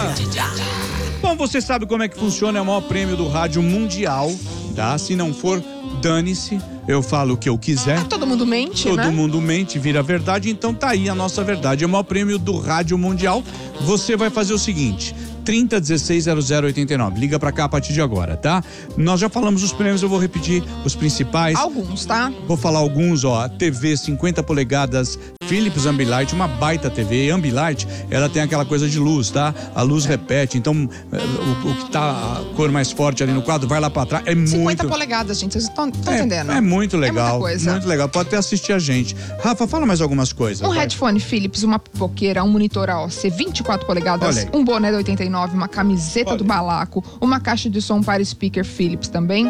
Bom, você sabe como é que funciona, é o maior prêmio do rádio mundial, tá? Se não for, dane-se, eu falo o que eu quiser. Todo mundo mente, Todo mundo mente, vira verdade, então tá aí a nossa verdade. É o maior prêmio do rádio mundial. Você vai fazer o seguinte: 30160089. Liga pra cá a partir de agora, tá? Nós já falamos os prêmios, eu vou repetir os principais. Alguns, tá? Vou falar alguns, ó. TV 50 polegadas Philips Ambilight, uma baita TV. Ambilight, ela tem aquela coisa de luz, tá? A luz repete, então o que tá a cor mais forte ali no quadro vai lá pra trás. É 50 muito... polegadas, gente, vocês estão entendendo? É muito legal. É muita coisa. Muito legal. Pode até assistir a gente. Rafa, fala mais algumas coisas. Um headphone Philips, uma pipoqueira, um monitor AOC 24 polegadas, um boné da 89, uma camiseta do Balaco, uma caixa de som para speaker Philips também,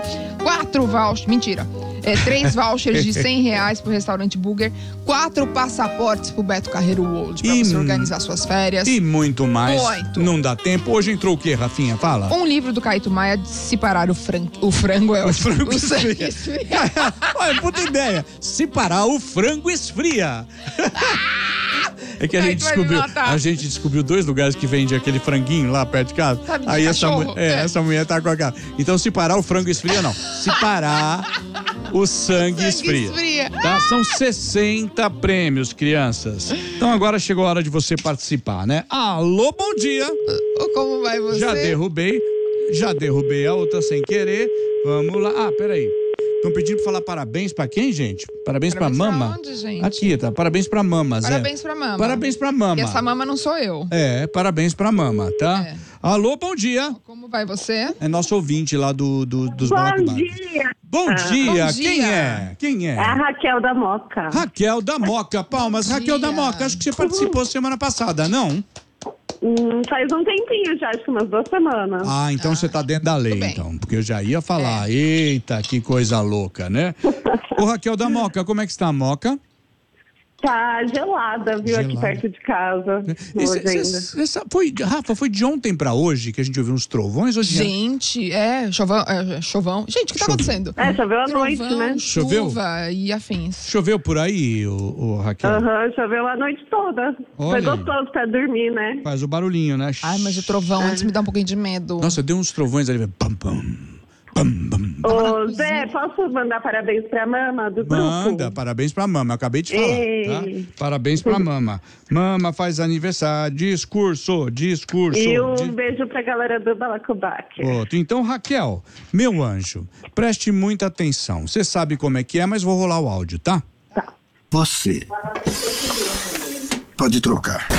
3 vouchers de R$100 pro restaurante Burger, 4 passaportes pro Beto Carreiro World pra você organizar suas férias. E muito mais. Não dá tempo. Hoje entrou o quê, Rafinha? Fala. Um livro do Caíto Maia de separar o frango esfria. Olha, puta ideia. Separar o frango esfria. É que a gente descobriu 2 lugares que vende aquele franguinho lá perto de casa. Sabe, de aí cachorro? essa mulher tá com a cara. Então, se parar o frango esfria, não. Se parar o sangue esfria. Tá? São 60 prêmios, crianças. Então agora chegou a hora de você participar, né? Alô, bom dia. Como vai você? Já derrubei a outra sem querer. Vamos lá. Ah, peraí. Estão pedindo pra falar parabéns pra quem, gente? Parabéns pra Mama? Pra onde, gente? Aqui, tá. Parabéns pra Mama, Zé. Parabéns pra Mama. Parabéns pra Mama. E essa Mama não sou eu. Parabéns pra Mama, tá? Alô, bom dia. Como vai você? É nosso ouvinte lá dos Balacobacos. Bom dia. Quem é? É a Raquel da Moca. Raquel da Moca, palmas. Raquel da Moca, acho que você participou semana passada, não? Faz um tempinho já, acho que umas 2 semanas. Ah, então você tá dentro da lei, então. Porque eu já ia falar, eita, que coisa louca, né? Ô, Raquel da Moca, como é que está a Moca? Tá gelada, viu, aqui perto de casa. Rafa, foi de ontem pra hoje que a gente ouviu uns trovões? Gente, chovão. Gente, o que tá acontecendo? Choveu à noite, né? Chuva e afins. Choveu por aí, o Raquel? Choveu a noite toda. Foi gostoso pra dormir, né? Faz o barulhinho, né? Ai, mas o trovão antes me dá um pouquinho de medo. Nossa, deu uns trovões ali, pam, pam. Ô, Zé, posso mandar parabéns pra Mama do grupo? Manda, parabéns pra Mama, eu acabei de falar, tá? Parabéns pra Mama. Mama faz aniversário, discurso. E um beijo pra galera do Balacobac. Então, Raquel, meu anjo, preste muita atenção. Você sabe como é que é, mas vou rolar o áudio, tá? Tá. Você pode trocar.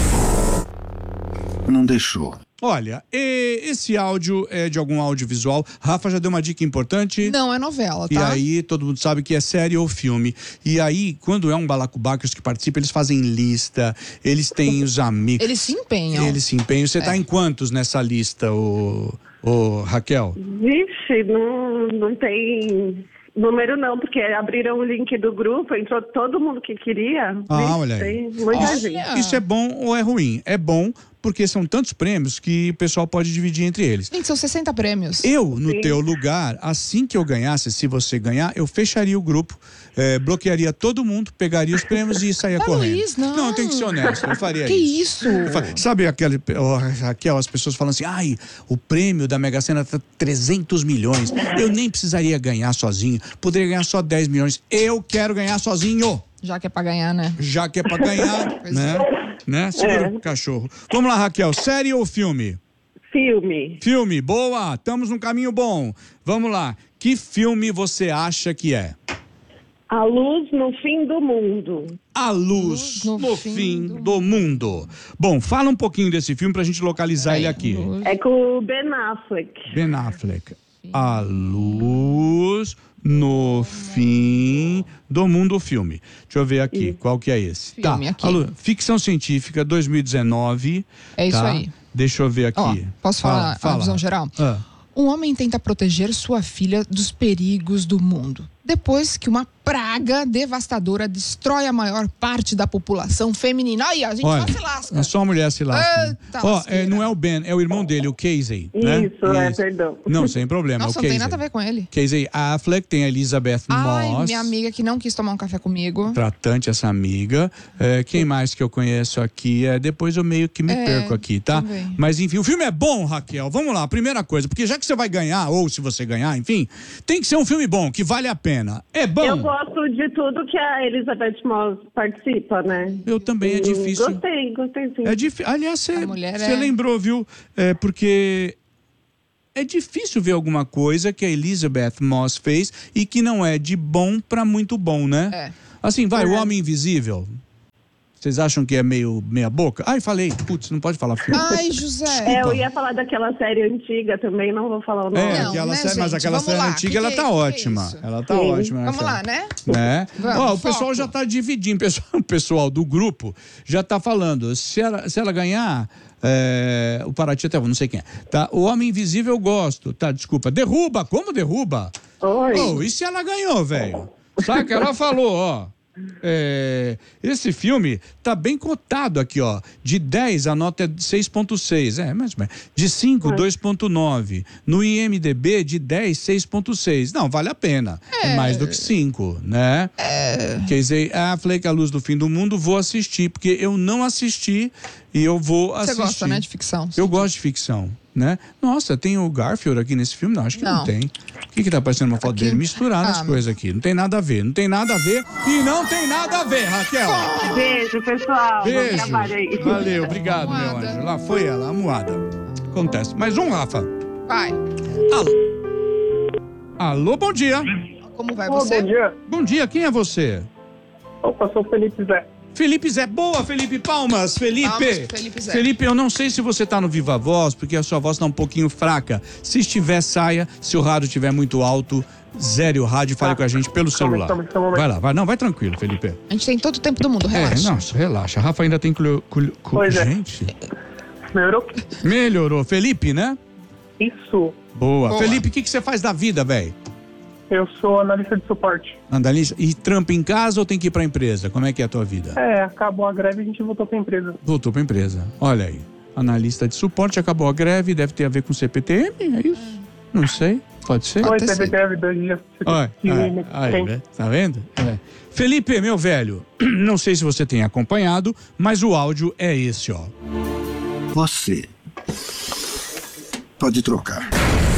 Não deixou. Olha, esse áudio é de algum audiovisual. Rafa já deu uma dica importante. Não, é novela, tá? E aí, todo mundo sabe que é série ou filme. E aí, quando é um balacobacos que participa, eles fazem lista, eles têm os amigos. Eles se empenham. Você tá em quantos nessa lista, ô Raquel? Vixe, não tem número não, porque abriram o link do grupo, entrou todo mundo que queria. Olha aí. Tem muita gente. Isso é bom ou é ruim? É bom porque são tantos prêmios que o pessoal pode dividir entre eles. Gente, são 60 prêmios. No teu lugar, assim que eu ganhasse, se você ganhar, eu fecharia o grupo, bloquearia todo mundo, pegaria os prêmios e saia correndo. Luiz, não. Eu tenho que ser honesto, eu faria que isso. Sabe Raquel, as pessoas falam assim, o prêmio da Mega Sena tá 300 milhões, eu nem precisaria ganhar sozinho, poderia ganhar só 10 milhões, eu quero ganhar sozinho. Já que é pra ganhar, né? Já que é pra ganhar, né? Segura o cachorro. Vamos lá, Raquel, série ou filme? Filme, boa, estamos num caminho bom. Vamos lá, que filme você acha que é? A Luz no Fim do Mundo. A Luz no Fim do Mundo. Bom, fala um pouquinho desse filme pra gente localizar ele aqui. É com o Ben Affleck. Ben Affleck. A Luz no Fim do Mundo, o filme. Deixa eu ver aqui, qual que é esse? Filme aqui. Ficção científica, 2019. É isso aí. Deixa eu ver aqui. Posso falar a visão geral? Um homem tenta proteger sua filha dos perigos do mundo, depois que uma praga devastadora destrói a maior parte da população feminina. Aí, a gente só se lasca. Só a mulher se lasca. Não é o Ben, é o irmão dele, o Casey. Isso, perdão. Não, sem problema. Nossa, o não tem nada a ver com ele. Casey Affleck, tem a Elizabeth Moss. Minha amiga que não quis tomar um café comigo. Tratante, essa amiga. Quem mais que eu conheço aqui? Depois eu meio que me perco aqui, tá? Também. Mas enfim, o filme é bom, Raquel. Vamos lá, primeira coisa, porque já que você vai ganhar, ou se você ganhar, enfim, tem que ser um filme bom, que vale a pena. É bom. Eu gosto de tudo que a Elizabeth Moss participa, né? Eu também, é difícil. Gostei sim. É difícil. Aliás, você mulher lembrou, viu? Porque é difícil ver alguma coisa que a Elizabeth Moss fez e que não é de bom pra muito bom, né? Assim, O Homem Invisível. Vocês acham que é meia boca? Ai, falei. Putz, não pode falar filme. Ai, José. Eu ia falar daquela série antiga também, não vou falar o nome. Mas aquela série antiga, ela tá ótima. Ela tá ótima. Vamos lá, né? O pessoal já tá dividindo. O pessoal do grupo já tá falando. Se ela ganhar... o Paraty até não sei quem é. Tá? O Homem Invisível eu gosto. Tá, desculpa. Derruba? Como derruba? Oi. E se ela ganhou, velho? Saca? Ela falou, esse filme tá bem cotado aqui, ó. De 10, a nota é 6.6. Mais ou menos. De 5, 2.9. No IMDB, de 10, 6.6. Não, vale a pena. É mais do que 5, né? Casey Affleck, A Luz do Fim do Mundo, vou assistir, porque eu não assisti e eu vou assistir. Você gosta, né, de ficção? Eu gosto de ficção, né? Nossa, tem o Garfield aqui nesse filme? Não, acho que não tem. O que tá aparecendo uma foto dele? Misturar as coisas aqui. Não tem nada a ver. Não tem nada a ver e não tem nada a ver, Raquel. Beijo, pessoal. Beijo. Valeu, obrigado, meu anjo. Lá foi ela, a moada. Acontece. Mais um, Rafa. Vai. Alô, bom dia. Como vai você? Bom dia. Bom dia, quem é você? Opa, sou o Felipe Zé. Felipe Zé, boa, Felipe, palmas, Felipe. Felipe Zé. Felipe, eu não sei se você tá no Viva Voz, porque a sua voz tá um pouquinho fraca. Se estiver, saia. Se o rádio estiver muito alto, zere o rádio e fale com a gente pelo celular. Vai lá, vai tranquilo, Felipe. A gente tem todo o tempo do mundo, relaxa. Relaxa. A Rafa ainda tem gente. Melhorou. Felipe, né? Isso. Boa. Felipe, o que você faz da vida, velho? Eu sou analista de suporte. Analista? E trampa em casa ou tem que ir pra empresa? Como é que é a tua vida? Acabou a greve e a gente voltou pra empresa. Voltou pra empresa. Olha aí. Analista de suporte, acabou a greve, deve ter a ver com CPTM, é isso? Não sei. Pode ser? Oi, teve greve 2 dias. Tá vendo? Felipe, meu velho, não sei se você tem acompanhado, mas o áudio é esse, ó. Você pode trocar.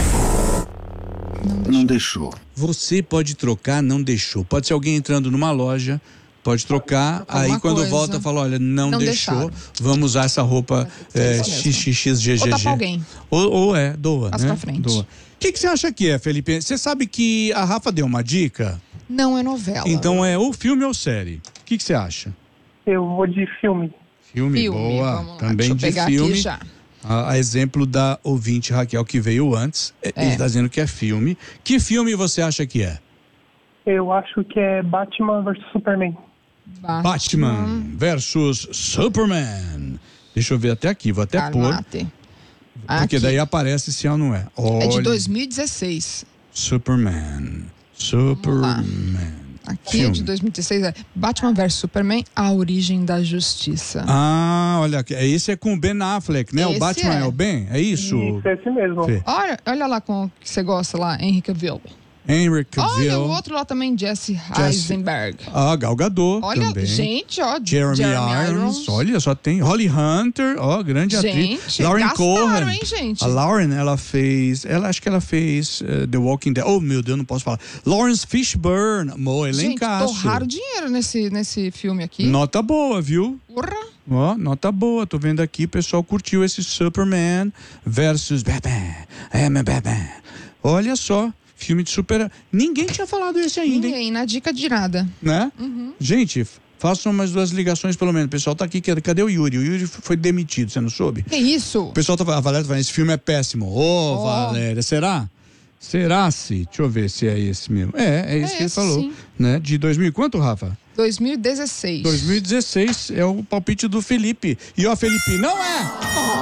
Não deixou. Você pode trocar, não deixou. Pode ser alguém entrando numa loja, pode trocar, aí quando volta fala, olha, não deixou, vamos usar essa roupa XXXGGG. Ou dá pra alguém. Ou doa, passa pra frente. Doa. O que você acha que é, Felipe? Você sabe que a Rafa deu uma dica? Não é novela. Então é ou filme ou série. O que você acha? Eu vou de filme. Filme, boa. Também de filme. Aqui já. A exemplo da ouvinte Raquel que veio antes, ele está dizendo que é filme. Que filme você acha que é? Eu acho que é Batman vs Superman. Batman versus Superman. Deixa eu ver até aqui, vou até pôr. Porque daí aparece se ou não é. Olha, é de 2016. Superman. Aqui é de 2016, é Batman vs Superman, A Origem da Justiça. Olha, esse é com o Ben Affleck, né? O Batman é o Ben? É isso? Isso, esse mesmo. Olha lá com o que você gosta lá, Henry Cavill. Olha o outro lá também, Jesse Eisenberg. Gal Gadot olha, também. Gente, Jeremy Irons. Olha, só tem Holly Hunter, grande atriz. Lauren Cohan. Hein, gente? A Lauren, acho que ela fez The Walking Dead. Oh, meu Deus, não posso falar. Lawrence Fishburne, elencaço. Torraram dinheiro nesse filme aqui. Nota boa, viu? Porra. Nota boa, tô vendo aqui, o pessoal curtiu esse Superman versus Batman. Olha só. Filme de super... Ninguém tinha falado esse ainda, hein? Na dica de nada. Né? Gente, façam umas 2 ligações pelo menos. O pessoal tá aqui, cadê o Yuri? O Yuri foi demitido, você não soube? Que isso? O pessoal a Valéria tá falando, esse filme é péssimo. Valéria, será? Será-se? Deixa eu ver se é esse mesmo. É esse que ele falou. Sim. Né? De 2000 quanto, Rafa? 2016. 2016 é o palpite do Felipe. E Felipe, não é!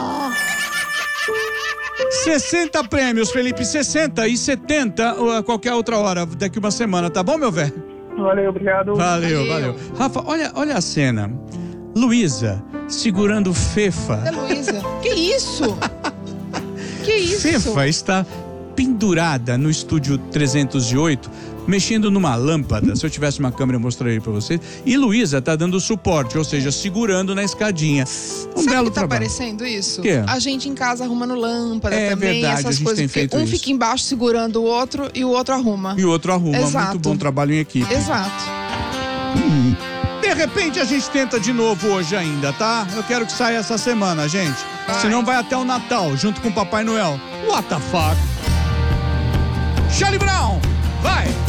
60 prêmios, Felipe, 60 e 70 a qualquer outra hora, daqui uma semana, tá bom, meu velho? Valeu, obrigado. Valeu. Rafa, olha a cena. Luísa segurando Fefa. É, Luísa. Que isso? Que isso? Fefa está pendurada no estúdio 308, mexendo numa lâmpada. Se eu tivesse uma câmera, eu mostraria pra vocês. E Luísa tá dando suporte, ou seja, segurando na escadinha. Sabe o que tá parecendo isso? Quê? A gente em casa arrumando lâmpada É também, verdade, essas a gente coisas. tem feito Um isso. fica embaixo segurando o outro e o outro arruma. E o outro arruma. Exato. Muito bom trabalho em equipe. Exato. De repente a gente tenta de novo hoje ainda, tá? Eu quero que saia essa semana, gente. Senão vai até o Natal, junto com o Papai Noel. What the fuck? Charlie Brown, vai!